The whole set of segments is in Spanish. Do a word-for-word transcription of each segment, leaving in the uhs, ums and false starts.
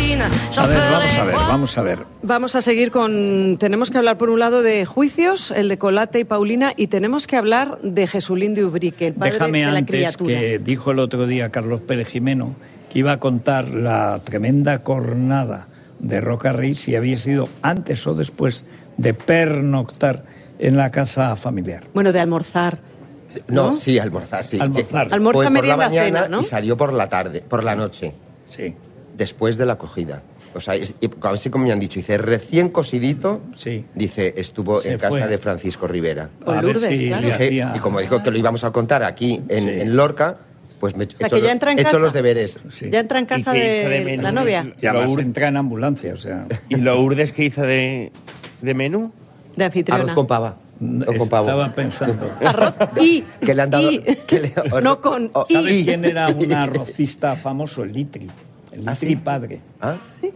cuisine. A ver, vamos a ver, vamos a ver. Vamos a seguir con... Tenemos que hablar por un lado de juicios, el de Colate y Paulina, y tenemos que hablar de Jesulín de Ubrique, el padre Déjame de la antes criatura. que dijo el otro día Carlos Pérez Jimeno que iba a contar la tremenda cornada de Roca Rey si había sido antes o después de pernoctar en la casa familiar. Bueno, de almorzar. No, ¿no? sí, almorzar, sí. Almorzar. Que Almuerzo, fue por la merienda, mañana cena, ¿no? y salió por la tarde, por la noche, Sí, después de la acogida. O sea, es- y así como me han dicho, dice, recién cosidito, sí. dice, estuvo Se en casa fue. de Francisco Rivera. Con A ver Lourdes, si claro. le Dije- hacía... y como dijo que lo íbamos a contar aquí en, Sí. en Lorca, pues me he sea, hecho, que ya entra en he hecho casa. los deberes. Sí. Ya entra en casa ¿Y qué hizo de, de menú? la novia, Y además Lourdes. entra en ambulancia, o sea... ¿Y Lourdes qué hizo de, de menú? de anfitriona. Arroz con pava. Arroz con pavo. Estaba pensando... Arroz y... Que le han dado... y- que le- no con... Oh, y. ¿Sabes Y- quién era un arrocista famoso? El Litri. El ¿Ah, Litri sí? padre. ¿Ah?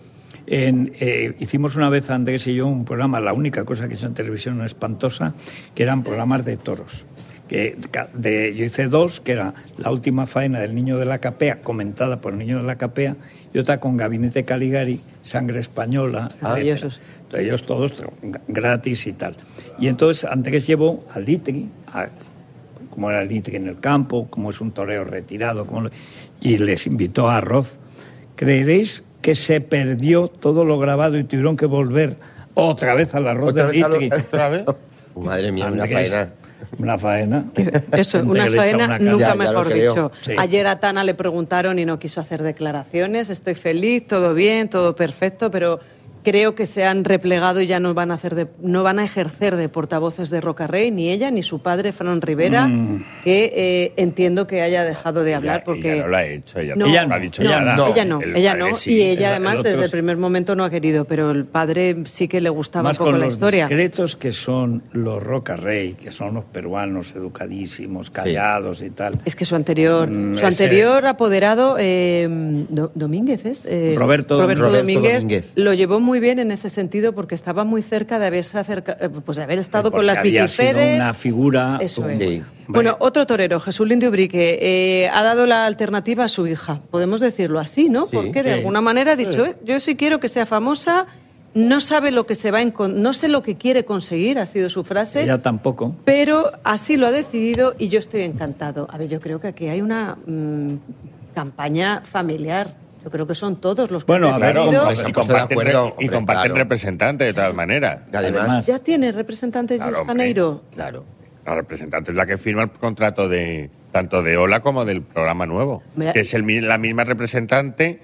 En, eh, hicimos una vez, Andrés y yo, un programa, la única cosa que hizo en televisión espantosa, que eran programas de toros. Que ca- de, yo hice dos, que era La última faena del niño de la capea, comentada por el niño de la capea, y otra con Gabinete Caligari, Sangre Española, etcétera. Maravillosos. Entonces, ellos todos tra- gratis y tal. Y entonces Andrés llevó al Litri, a, como era el Litri en el campo, como es un toreo retirado, como lo- y les invitó a arroz. ¿Creeréis que se perdió todo lo grabado y tuvieron que volver otra vez al arroz Otra del vez a lo- Litri? ¿Otra vez? Madre mía, una Andrés, faena. Una faena. Eso, Gente una que le echa faena, una cara. nunca Ya, ya lo mejor creo. dicho. Sí. Ayer a Tana le preguntaron y no quiso hacer declaraciones. Estoy feliz, todo bien, todo perfecto, pero creo que se han replegado y ya no van a hacer de, no van a ejercer de portavoces de Roca Rey, ni ella ni su padre, Fran Rivera, Mm. que eh, entiendo que haya dejado de hablar Ella- porque... ella no lo ha hecho, ella No, Ella no ha dicho no, nada. no. ella no, El ella padre no, sí. y ella El- además el otro desde el es- primer momento no ha querido, pero el padre sí que le gustaba Más un poco con la los historia. discretos que son los Roca Rey, que son los peruanos educadísimos, callados y tal. Es que su anterior, Mm, su ese- anterior apoderado, eh, Do- Domínguez, ¿es? Eh, Roberto- Roberto Roberto Domínguez, Domínguez. lo llevó muy bien en ese sentido porque estaba muy cerca de haberse acerca, eh, pues de haber estado Porque con las había sido Vitilpedes. una figura... Eso es. Sí. Bueno, otro torero, Jesulín de Ubrique, eh, ha dado la alternativa a su hija. Podemos decirlo así, ¿no? Sí, Porque de sí. alguna manera ha dicho, eh, yo sí quiero que sea famosa, no sabe lo que se va a encon- no sé lo que quiere conseguir, ha sido su frase. Ella tampoco. Pero así lo ha decidido y yo estoy encantado. A ver, yo creo que aquí hay una mm, campaña familiar. Yo creo que son todos los que Bueno, han a ver, decidido. hombre, y se han puesto de comparten, acuerdo, re- y hombre, comparten claro. representante de todas maneras. Además, Ya tiene representante Claro, Luis hombre. Janeiro. claro. La representante es la que firma el contrato de tanto de Ola como del programa nuevo, Mira- que es el, mi- la misma representante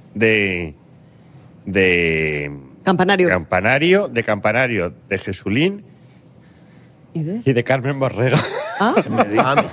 de de Campanario. Campanario, de Campanario, de Jesulín ¿Y de? y de Carmen Borrega. Ah, Me dijo. Ah,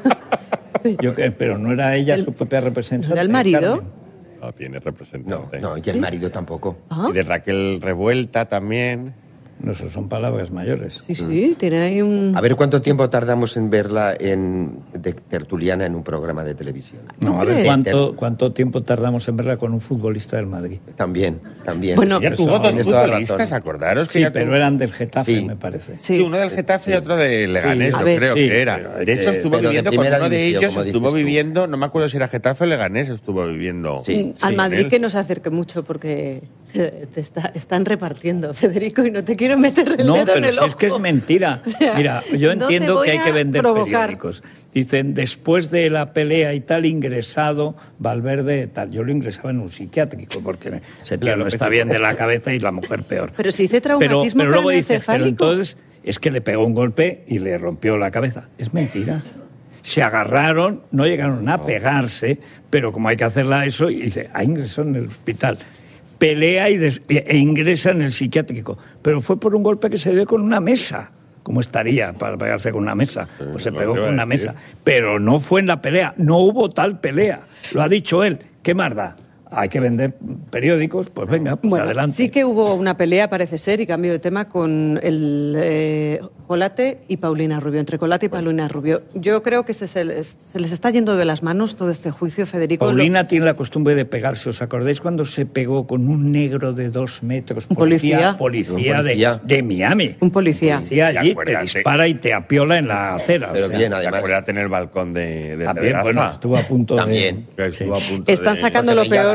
Yo que- pero no era ella El- su propia representante. ¿era el marido? Carmen. No tiene no, representante. no, y el marido tampoco. ah, Y de Raquel Revuelta también. No, eso son palabras mayores. sí, sí, tiene ahí un... A ver cuánto tiempo tardamos en verla en, de tertuliana en un programa de televisión. No, a ver crees? cuánto, cuánto tiempo tardamos en verla con un futbolista del Madrid. También, también. Bueno, Ya Eso, tuvo dos tienes toda futbolistas, razón. acordaros que Sí, ya pero tuvo- eran del Getafe, Sí. me parece. Sí. Sí, uno del Getafe y otro de Leganés, Sí. A yo ver. creo Sí, que era. pero hay De hecho, que- estuvo pero de viviendo con primera uno de división, ellos, como estuvo dices tú. viviendo, no me acuerdo si era Getafe o Leganés, estuvo viviendo. Sí. Al sí, Madrid él. que no se acerque mucho porque te, te está- están repartiendo, Federico, y no te quiero meter el No, dedo en pero el si ojo. es que es mentira. O sea, Mira, yo no te entiendo voy que hay que a vender provocar. periódicos. Dicen, después de la pelea y tal, ingresado Valverde tal. Yo lo ingresaba en un psiquiátrico porque ese tío no está bien de la cabeza y la mujer peor. Pero si dice Pero, traumatismo pero luego dice, pero craneoencefálico. entonces es que le pegó un golpe y le rompió la cabeza. Es mentira. Se agarraron, no llegaron a pegarse, pero como hay que hacerla eso, y dice, ha ingresado en el hospital. Pelea y des- e ingresa en el psiquiátrico. Pero fue por un golpe que se dio con una mesa. ¿Cómo estaría para pegarse con una mesa? Pues se lo pegó que iba con a una decir. mesa. Pero no fue en la pelea. No hubo tal pelea. Lo ha dicho él. ¿Qué más da? Hay que vender periódicos. Pues venga, pues Bueno, adelante. sí que hubo una pelea, parece ser, y cambio de tema, con el eh, Colate y Paulina Rubio, entre Colate y Paulina Rubio. Yo creo que se, se les, se les está yendo de las manos todo este juicio, Federico. Paulina tiene la costumbre de pegarse. ¿Os acordáis cuando se pegó con un negro de dos metros? Un policía. Policía, Un policía. De, de Miami. Un policía. Policía allí te acuérdate. dispara y te apiola en la acera. Pero o sea, bien, ¿Te además. acuerdas en el balcón de, de también, Pedraza? bueno, estuvo a punto También. de... Que estuvo a punto Están de- sacando lo Porque veía a peor. Gandhi.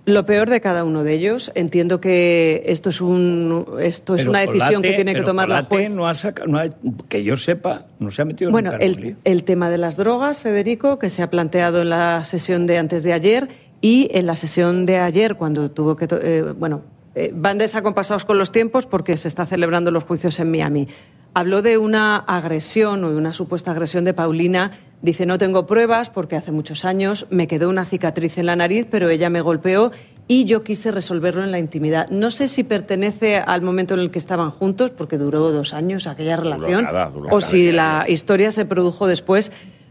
Lo peor de cada uno de ellos. Entiendo que esto es un esto es Pero una decisión Colate- que tiene que pero tomar la Colate juez. no ha saca- no ha- que yo sepa, no se ha metido Bueno, nunca en un el, lío. el tema de las drogas, Federico, que se ha planteado en la sesión de antes de ayer y en la sesión de ayer cuando tuvo que to- eh, bueno, eh, van desacompasados con los tiempos porque se está celebrando los juicios en Miami. Habló de una agresión o de una supuesta agresión de Paulina. Dice, no tengo pruebas porque hace muchos años me quedó una cicatriz en la nariz, pero ella me golpeó y yo quise resolverlo en la intimidad. No sé si pertenece al momento en el que estaban juntos, porque duró dos años aquella relación, nada, duró o nada, si ya, la ya. historia se produjo después.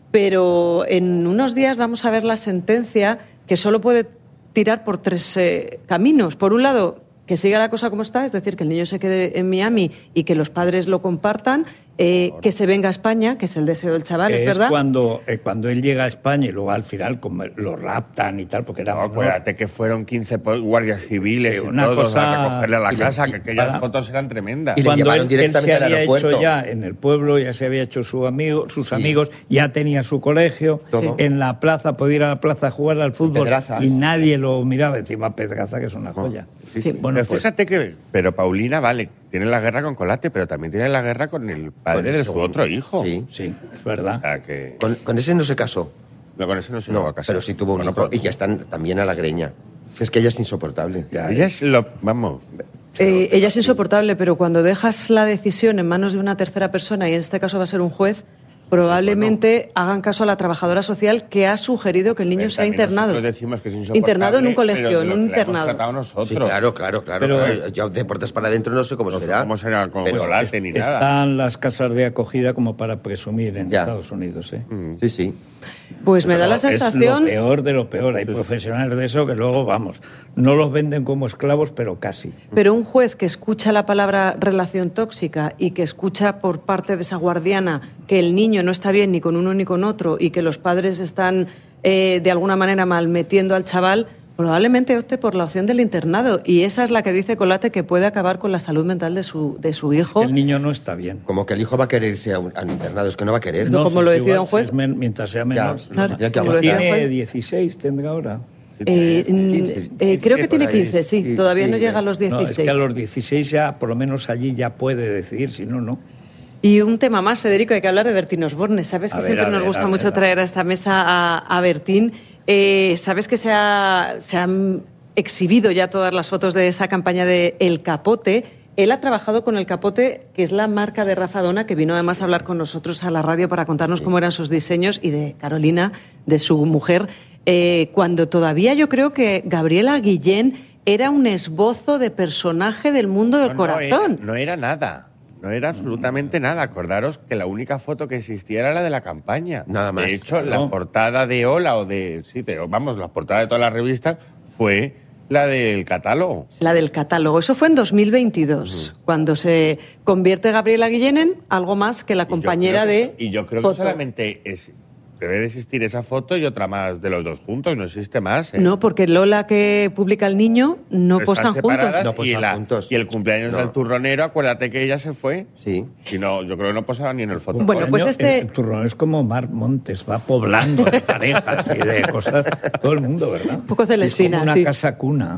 Pero en unos días vamos a ver la sentencia, que solo puede tirar por tres eh, caminos. Por un lado, que siga la cosa como está, es decir, que el niño se quede en Miami y que los padres lo compartan, eh, que se venga a España, que es el deseo del chaval, ¿es, es verdad? cuando, eh, cuando él llega a España y luego al final como lo raptan y tal, porque era No, menor. acuérdate que fueron quince po- guardias civiles Sí, y una todos cosa- a recogerle a la y le- casa, y que aquellas para- fotos eran tremendas. Y le Cuando llevaron él, directamente él se al había aeropuerto. hecho ya en el pueblo, ya se había hecho su amigo, sus Sí. amigos, ya tenía su colegio, Todo. en la plaza, podía ir a la plaza a jugar al fútbol Pedrazas. y nadie lo miraba, encima Pedraza, que es una joya. Sí, sí. Bueno, pero pues, fíjate que, pero Paulina, vale, tiene la guerra con Colate, pero también tiene la guerra con el padre Con el de su segundo. otro hijo. Sí. sí, es verdad. O sea que... Con, con ese no se casó. No, con eso no se lo va No, a casar. pero sí tuvo un Bueno, hijo pero- y ya están también a la greña. Es que ella es insoportable. Ya, Ella es lo... Vamos... Eh, ella es insoportable, pero cuando dejas la decisión en manos de una tercera persona, y en este caso va a ser un juez, probablemente hagan caso a la trabajadora social que ha sugerido que el niño Pero sea también internado. nosotros decimos que es insoportable, Internado en un pero colegio, de en lo un que la hemos internado. tratado nosotros. Sí, claro, claro, claro. Pero- claro. Yo de puertas para adentro no sé cómo No sé será. cómo será con Pero- Colate ni nada. Están las casas de acogida como para presumir en Ya. Estados Unidos, ¿eh? Sí, sí. Pues me da la Pero sensación... Es lo peor de lo peor. Hay profesionales de eso que luego, vamos, no los venden como esclavos, pero casi. Pero un juez que escucha la palabra relación tóxica y que escucha por parte de esa guardiana que el niño no está bien ni con uno ni con otro y que los padres están eh, de alguna manera malmetiendo al chaval, probablemente opte por la opción del internado. Y esa es la que dice Colate que puede acabar con la salud mental de su, de su hijo. El niño no está bien. Como que el hijo va a querer irse a un, a un internado, es que no va a querer. No, como sé lo si decida igual, un juez. si es men- mientras sea menor. Ya, Claro, tendría que como lo aguantar. decía un Tiene juez. dieciséis, tendrá ahora. Eh, mm, quince, eh, creo que por tiene ahí. quince, sí. Sí, Todavía sí, no llega a los No, dieciséis. es que a los dieciséis ya, por lo menos allí ya puede decidir, si no, no. Y un tema más, Federico, hay que hablar de Bertín Osborne. Sabes A que ver, siempre a nos ver, gusta a ver, mucho a ver. traer a esta mesa a, a Bertín. Eh, Sabes que se, ha- se han exhibido ya todas las fotos de esa campaña de El Capote. Él ha trabajado con El Capote, que es la marca de Rafa Dona, que vino además a hablar con nosotros a la radio para contarnos cómo eran sus diseños, y de Carolina, de su mujer, eh, cuando todavía yo creo que Gabriela Guillén era un esbozo de personaje del mundo del No, no corazón. era- no era nada. No era absolutamente nada. Acordaros que la única foto que existía era la de la campaña. Nada más. De hecho, la No. portada de Hola o de... Sí, de- vamos, la portada de todas las revistas fue la del catálogo. La del catálogo. Eso fue en dos mil veintidós, cuando se convierte Gabriela Guillén en algo más que la Y yo compañera creo que de so- Y yo creo foto. que solamente es, debe de existir esa foto y otra más de los dos juntos. No existe más. ¿eh? No, porque Lola que publica el niño no Pero posan están juntos. separadas No y, posan la- juntos. y el cumpleaños No. del turronero, acuérdate que ella se fue. Sí. Si no, yo creo que no posaba ni en el foto. Bueno, pues Coño, este- El, el turrón es como Mar Montes, va poblando de parejas y de cosas. Todo el mundo, ¿verdad? Un poco Celestina, Es como una sí. casa cuna.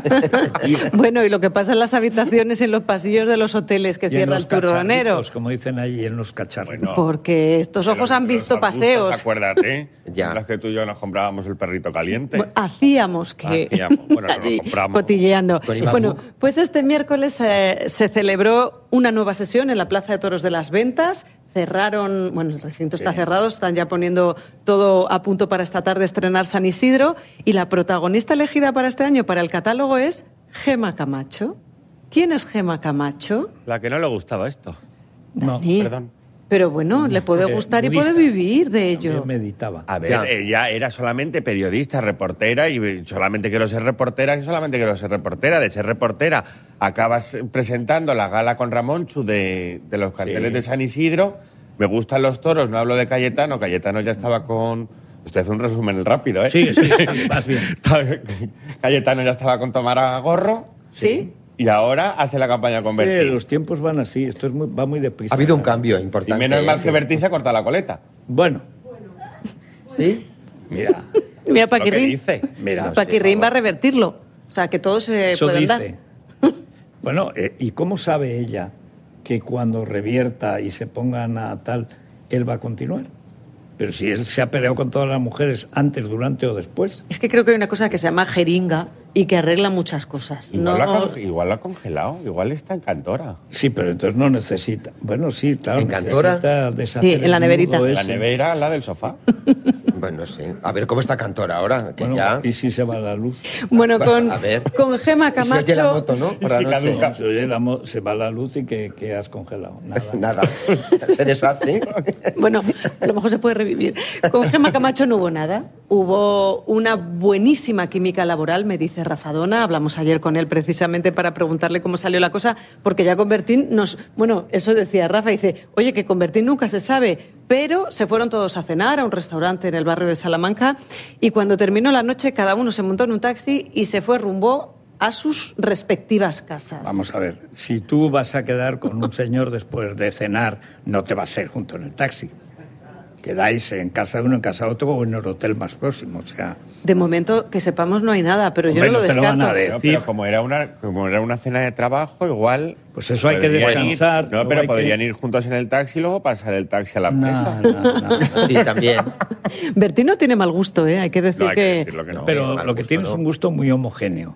Bueno, y lo que pasa en las habitaciones, en los pasillos de los hoteles que Y en cierra los el turronero. cacharritos, como dicen allí, en los cacharritos. Bueno, Porque estos ojos Los- han los visto arbustos, paseos. Acuérdate. Ya. Las que tú y yo nos comprábamos el perrito caliente. Bueno, hacíamos que... Hacíamos. Bueno, no lo allí, compramos. cotilleando. Con Iván Bueno, Buc. pues este miércoles eh, se celebró una nueva sesión en la Plaza de Toros de las Ventas. Cerraron, bueno, el recinto está cerrado, están ya poniendo todo a punto para esta tarde estrenar San Isidro. Y la protagonista elegida para este año, para el catálogo, es Gema Camacho. ¿Quién es Gema Camacho? La que no le gustaba esto. No, Dani. perdón. Pero bueno, le puede Eh, gustar y budista. puede vivir de ello. también meditaba. A ver, Ya. ella era solamente periodista, reportera, y solamente quiero ser reportera, y solamente quiero ser reportera. De ser reportera, acabas presentando la gala con Ramonchu de, de los carteles Sí. de San Isidro. Me gustan los toros, no hablo de Cayetano. Cayetano ya estaba con... Usted hace un resumen rápido, ¿eh? Sí, sí, sí, vas bien. Cayetano ya estaba con Tomara Gorro. ¿Sí? Y ahora hace la campaña con Eh, Bertín. los tiempos van así, esto es muy, va muy deprisa. Ha habido un cambio Y importante. menos mal ¿eh? que Bertín se ha cortado la coleta. Bueno, ¿Sí? mira, Mira, Lo que Paquirrín. dice. mira. Paquirrín va a revertirlo. O sea, que todos se Eso pueden dice. dar. Bueno, eh, ¿y cómo sabe ella que cuando revierta y se pongan a tal, él va a continuar? Pero si él se ha peleado con todas las mujeres antes, durante o después. Es que creo que hay una cosa que se llama jeringa y que arregla muchas cosas. Igual, No- la, con- igual la ha congelado, igual está en Cantora. Sí, pero entonces no necesita. Bueno, sí, claro. ¿En Cantora? necesita deshacer Sí, en la el neverita. nudo La ese. nevera al lado del sofá. Bueno, no sé. A ver cómo está Cantora ahora, que Bueno, ya... ¿y si se va la luz? Bueno, con, A ver. con Gema Y se oye la Camacho... moto, ¿no? Por la si noche. caduca. Se oye la mo- se va la luz y que, que has congelado. Nada. Nada. Se deshace. Bueno, a lo mejor se puede revivir. Con Gema Camacho no hubo nada. Hubo una buenísima química laboral, me dice Rafadona. Hablamos ayer con él precisamente para preguntarle cómo salió la cosa, porque ya con Bertín nos... Bueno, eso decía Rafa, dice, oye, que con Bertín nunca se sabe, pero se fueron todos a cenar a un restaurante en el barrio de Salamanca y cuando terminó la noche cada uno se montó en un taxi y se fue rumbo a sus respectivas casas. Vamos a ver, si tú vas a quedar con un señor después de cenar, no te vas a ir junto en el taxi. Quedáis en casa de uno, en casa de otro o en el hotel más próximo. O sea, De momento, que sepamos, no hay nada, pero Hombre, yo no lo no te lo van descarto. a ver. No, decir- pero como era, una, como era una cena de trabajo, igual... Pues eso hay que podrían ir- descansar, no, luego pero hay podrían que- ir juntos en el taxi y luego pasar el taxi a la empresa. no, no, no. Sí, también. Bertín no tiene mal gusto, ¿eh? Hay que decir No, hay que que... decirlo que no. Pero mal lo que gusto, tiene ¿no? es un gusto muy homogéneo.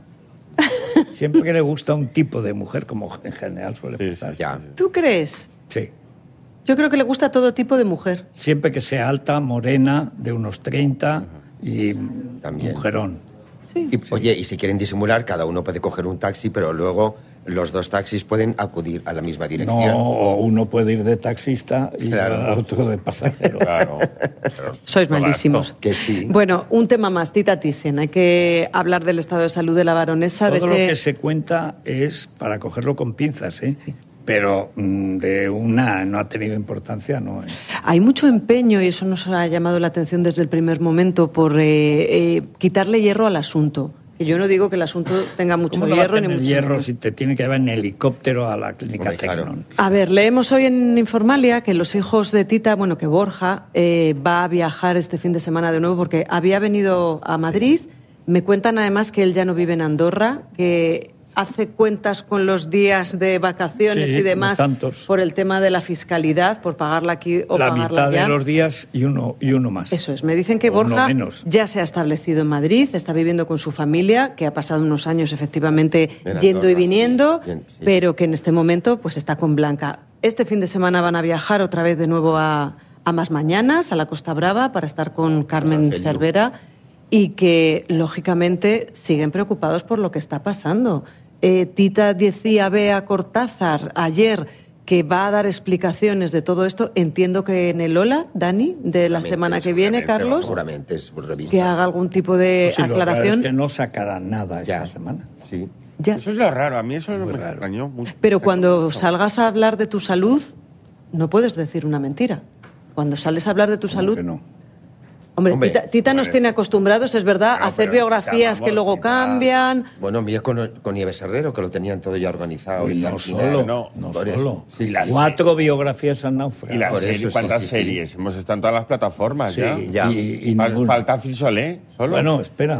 Siempre que le gusta un tipo de mujer, como en general suele Sí, pasar. sí, Ya. ¿Tú crees? Sí. Yo creo que le gusta todo tipo de mujer. Siempre que sea alta, morena, de unos treinta y También. mujerón. Sí. Y, oye, y si quieren disimular, cada uno puede coger un taxi, pero luego los dos taxis pueden acudir a la misma dirección. No, o uno puede ir de taxista y Claro. el otro de pasajero. Claro. Pero Sois todo malísimos. gasto. Que sí. Bueno, un tema más, Tita Thyssen. Hay que hablar del estado de salud de la baronesa. Todo de lo ese... que se cuenta es para cogerlo con pinzas, ¿eh? Pero mm, de una no ha tenido importancia, no. ¿eh? Hay mucho empeño, y eso nos ha llamado la atención desde el primer momento, por eh, eh, quitarle hierro al asunto. Que yo no digo que el asunto tenga mucho ¿Cómo no va a hierro, ni tener mucho hierro menos. si te tiene que llevar en helicóptero a la clínica Hombre, claro. Tecnon? A ver, leemos hoy en Informalia que los hijos de Tita, bueno, que Borja eh, va a viajar este fin de semana de nuevo porque había venido a Madrid. Me cuentan además que él ya no vive en Andorra, que hace cuentas con los días de vacaciones Sí, y demás como tantos. por el tema de la fiscalidad, por pagarla aquí o La pagarla mitad allá. de los días y uno, y uno más. Eso es, me dicen que O no Borja menos. ya se ha establecido en Madrid, está viviendo con su familia, que ha pasado unos años efectivamente En yendo y Andorra, viniendo, sí, bien, sí. pero que en este momento pues está con Blanca. Este fin de semana van a viajar otra vez de nuevo a, a Más Mañanas, a la Costa Brava, para estar con Carmen Feliu. Cervera y que, lógicamente, siguen preocupados por lo que está pasando. Eh, Tita decía Bea Cortázar ayer que va a dar explicaciones de todo esto. Entiendo que en el Ola, Dani, de la Seguramente, semana que viene, seguramente, Carlos, Seguramente es por revista. que haga algún tipo de Pues sí, lo raro aclaración. es que no sacará nada Ya. esta semana. Sí. Ya. Eso es lo raro, a mí eso Muy me raro. extrañó mucho. Pero cuando salgas a hablar de tu salud, no puedes decir una mentira. Cuando sales a hablar de tu ¿Cómo salud... que no? Hombre, Hombre, Tita, Tita nos hombre. tiene acostumbrados, es verdad, Bueno, a hacer pero biografías que vamos, luego Tita. cambian. Bueno, mira con, con Nieves Herrero, que lo tenían todo ya organizado. Y y no al final- solo, no, no por solo. eso. Sí, Y sí, las- sí. Cuatro biografías han Y naufragado. las Por eso, series, sí, ¿cuántas sí, sí. series? Hemos estado en todas las plataformas Sí, ya. ya. Y, y Fal- ninguna. Falta Phil Solé, solo. Bueno, espera.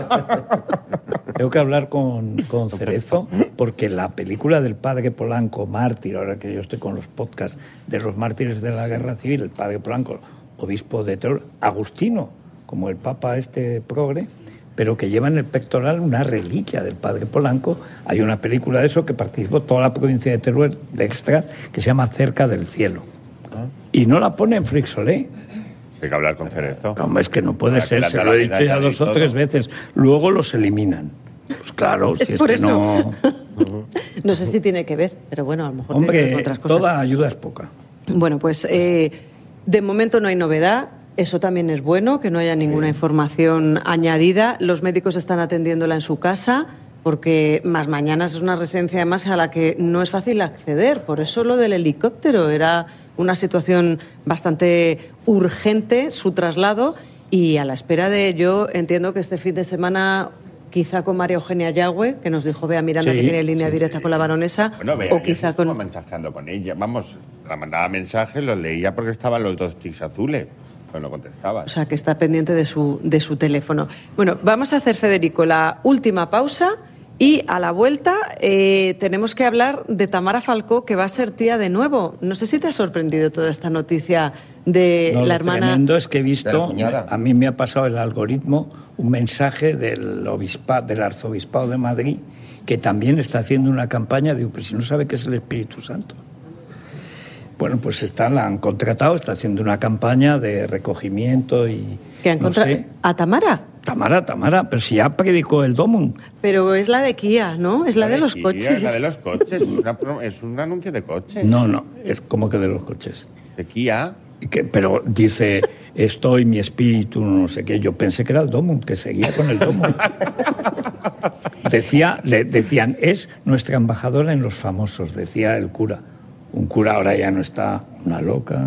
Tengo que hablar con, con Cerezo, porque la película del padre Polanco, Mártir, ahora que yo estoy con los podcasts de los mártires de la guerra civil, el padre Polanco, obispo de Teruel, agustino, como el papa este progre, pero que lleva en el pectoral una reliquia del padre Polanco. Hay una película de eso que participó toda la provincia de Teruel, de extras, que se llama Cerca del cielo. Y no la pone en Frixolé. Hay que hablar con Cerezo. No, es que no puede Para que ser, le se anda lo la he dicho medalla ya y dos o todo. tres veces. Luego los eliminan. Pues claro, Es si es por que eso. no... No sé si tiene que ver, pero bueno, a lo mejor tiene que ver con Hombre, otras cosas. toda ayuda es poca. Bueno, pues eh, de momento no hay novedad. Eso también es bueno, que no haya ninguna información añadida. Los médicos están atendiéndola en su casa, porque Más Mañanas es una residencia además a la que no es fácil acceder. Por eso lo del helicóptero era una situación bastante urgente, su traslado, y a la espera de ello entiendo que este fin de semana, quizá con María Eugenia Yagüe, que nos dijo Bea Miranda Sí, que tiene línea sí, directa con la baronesa, Bueno, vea, o quizá estuvo con... mensajeando con ella. Vamos, la mandaba mensajes, los leía porque estaban los dos tics azules. pero no contestaba. O sea, que está pendiente de su, de su teléfono. Bueno, vamos a hacer, Federico, la última pausa y a la vuelta eh, tenemos que hablar de Tamara Falcó, que va a ser tía de nuevo. No sé si te ha sorprendido toda esta noticia de no, la lo hermana... tremendo es que he visto, De la cuñada. a mí me ha pasado el algoritmo, un mensaje del, obispa, del arzobispado de Madrid, que también está haciendo una campaña, digo, pero si no sabe qué es el Espíritu Santo. Bueno, pues está, la han contratado, está haciendo una campaña de recogimiento y... ¿Que han no contratado? sé. ¿A Tamara? Tamara, Tamara, pero si ya predicó el Domum. Pero es la de Kia, ¿no? Es la, de los Kia, coches. La de los coches, es, una pro- es un anuncio de coches. No, no, es como que de los coches. De Kia. Y que, pero dice, estoy, mi espíritu, no sé qué. Yo pensé que era el Domum, que seguía con el Domum. Decía, le decían, es nuestra embajadora en los famosos, decía el cura. Un cura ahora ya no está, una loca.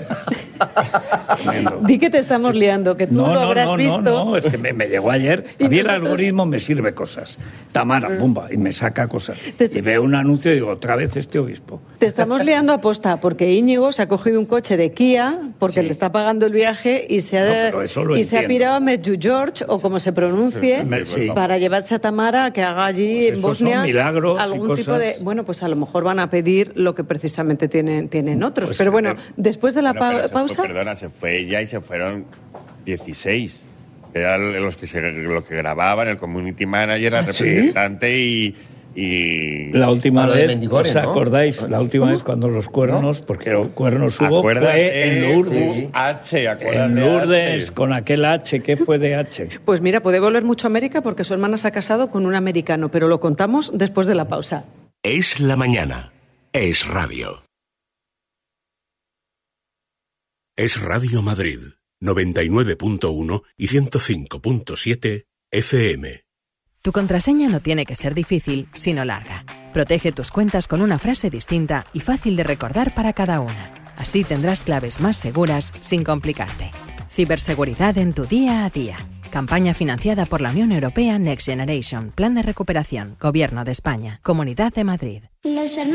Di que te estamos liando, que tú No, lo no, habrás no, visto. no, no, es que me, me llegó ayer. Y A mí el nosotros- algoritmo me sirve cosas. Tamara, pumba, y me saca cosas. Y veo un anuncio y digo, otra vez este obispo. Te estamos liando a posta, porque Íñigo se ha cogido un coche de Kia porque Sí. le está pagando el viaje y se ha, No, pero eso lo y se ha entiendo. pirado a Medjugorje, George, o como se pronuncie, Me- sí. para llevarse a Tamara, que haga allí Pues en esos Bosnia son milagros y algún tipo cosas. de... Bueno, pues a lo mejor van a pedir lo que precisamente tienen, tienen otros. Pues, pero bueno, eh, después de la Bueno, pero pa- se fue- pausa... perdona, se fue ella y se fueron dieciséis. Eran los que, se, los que grababan, el community manager, el ¿Ah, sí? representante y... y... La última A lo de vez, Mendigores, ¿os ¿no? acordáis? La última vez cuando los cuernos, porque los cuernos hubo, fue en Lourdes. H, acuérdate. En Lourdes, H. con aquel H, ¿qué fue de H? Pues mira, puede volver mucho a América porque su hermana se ha casado con un americano, pero lo contamos después de la pausa. Es la mañana. Es radio. Es Radio Madrid, noventa y nueve punto uno y ciento cinco punto siete F M. Tu contraseña no tiene que ser difícil, sino larga. Protege tus cuentas con una frase distinta y fácil de recordar para cada una. Así tendrás claves más seguras sin complicarte. Ciberseguridad en tu día a día. Campaña financiada por la Unión Europea Next Generation. Plan de recuperación. Gobierno de España. Comunidad de Madrid. Los